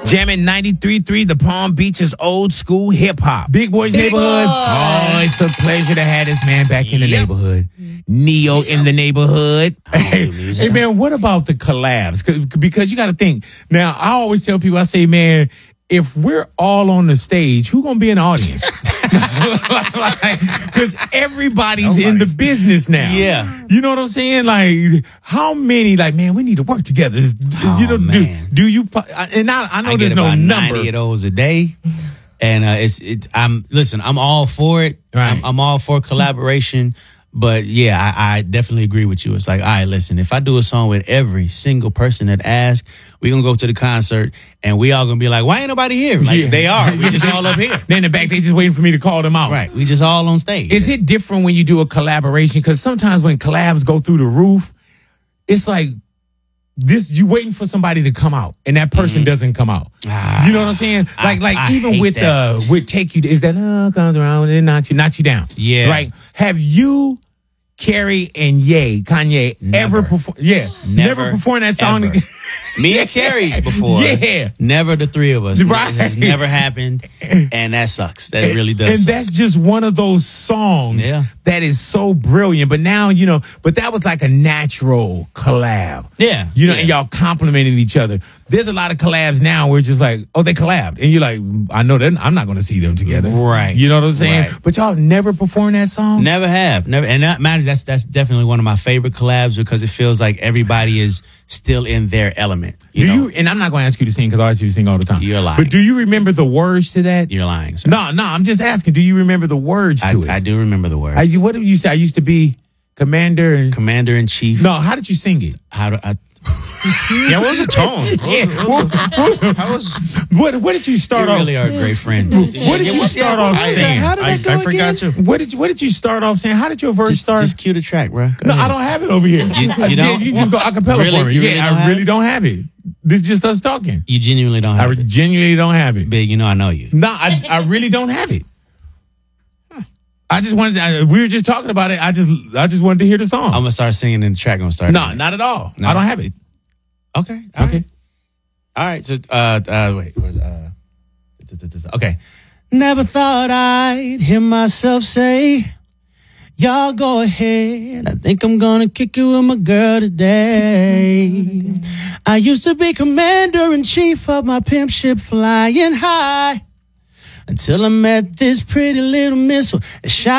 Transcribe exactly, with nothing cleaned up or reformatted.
Jamming ninety-three point three, the Palm Beaches old school hip hop. Big Boys Big Neighborhood. Boy. Oh, it's a pleasure to have this man back in the Yep. neighborhood. Neo in the neighborhood. Hey, hey, man, what about the collabs? 'Cause- Because you got to think. Now, I always tell people, I say, man, if we're all on the stage, who gonna be in the audience? Because everybody's Nobody. in the business now. Yeah. You know what I'm saying? Like, how many, like, man, we need to work together. Oh, you know, do, man. do you, po- and I, I know I there's get no about number. ninety of those a day. And uh, it's it, I'm listen. I'm all for it. Right. I'm, I'm all for collaboration. But yeah, I, I definitely agree with you. It's like, all right, listen. If I do a song with every single person that asks, we gonna go to the concert and we all gonna be like, why ain't nobody here? Like Yeah. they are. We just all up here. Then in the back, they just waiting for me to call them out. Right. We just all on stage. Is it different when you do a collaboration? Because sometimes when collabs go through the roof, it's like this: you waiting for somebody to come out, and that person doesn't come out. Ah, you know what I'm saying? Like, I- like I even hate with that. uh, with Take You, is that uh, comes around and knocks you, knocks you down? Yeah. Right. Have you, Carrie and Ye, Kanye, Never. ever perform? Yeah, Never, never performed that song. ever. together? Me and Carrie before. Yeah. Never the three of us. Right. It has never happened. And that sucks. That really does. And suck. that's just one of those songs Yeah. that is so brilliant. But now, you know, but that was like a natural collab. Yeah. You know, Yeah. and y'all complimented each other. There's a lot of collabs now where it's just like, oh, they collabed. And you're like, I know that I'm not going to see them together. Right. You know what I'm saying? Right. But y'all never performed that song? Never have. Never. And that matters. That's that's definitely one of my favorite collabs because it feels like everybody is still in their element. You do know? you, and I'm not going to ask you to sing because I ask you to sing all the time. You're lying. But do you remember the words to that? You're lying, sir. No, no, I'm just asking. Do you remember the words I, to it? I do remember the words. I, what did you say? I used to be commander and. Commander in chief. No, how did you sing it? How do I? Yeah, what was the tone? Yeah. How was What What did you start You off? really are a great friend. What did you start off I, saying? How did I, that go I forgot again? too. What did you What did you start off saying? How did your verse Just, start? just cue the track, bro. Go no, ahead. I don't have it over here. You- you Yeah, don't? you just go acapella Really? for me. You really yeah, don't I have really it? don't have it. This is just us talking. You genuinely don't I have it. genuinely don't have it. Big, you know I know you. No, I I really don't have it. I just wanted. I, we were just talking about it. I just I just wanted to hear the song. I'm gonna start singing in the track. I'm gonna start. no, not at all. No. I don't have it. Okay. All Okay. Right. All right. So, uh, uh, wait. where's, Uh, okay. Never thought I'd hear myself say, "Y'all go ahead. I think I'm gonna kick you with my girl today." I used to be commander in chief of my pimp ship flying high until I met this pretty little missile. It shot